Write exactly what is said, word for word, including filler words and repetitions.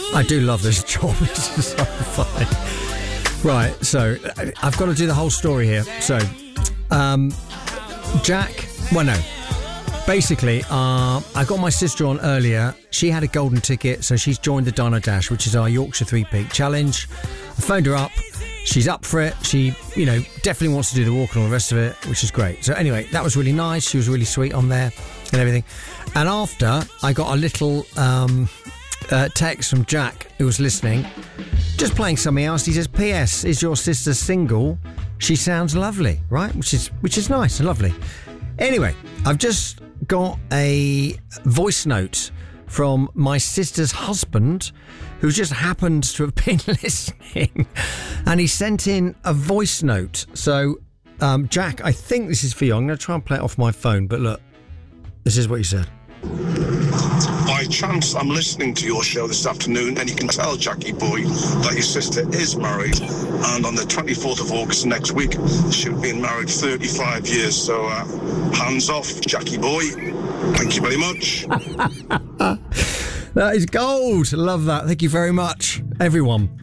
I do love this job. This is so fun. Right, so I've got to do the whole story here. So, um, Jack, well, no. Basically, uh, I got my sister on earlier. She had a golden ticket, so she's joined the Dino Dash, which is our Yorkshire Three Peak Challenge. I phoned her up. She's up for it. She, you know, definitely wants to do the walk and all the rest of it, which is great. So anyway, that was really nice. She was really sweet on there and everything. And after, I got a little um, uh, text from Jack, who was listening, just playing something else. He says, P S, is your sister single? She sounds lovely, right? Which is which is nice and lovely. Anyway, I've just got a voice note from my sister's husband, who just happens to have been listening, and he sent in a voice note. So, um, Jack, I think this is for you. I'm going to try and play it off my phone, but look, this is what he said. By chance, I'm listening to your show this afternoon, and you can tell, Jackie boy, that your sister is married, and on the twenty-fourth of August next week, she'll be married thirty-five years, so uh, hands off, Jackie boy. Thank you very much. That is gold. Love that. Thank you very much, everyone.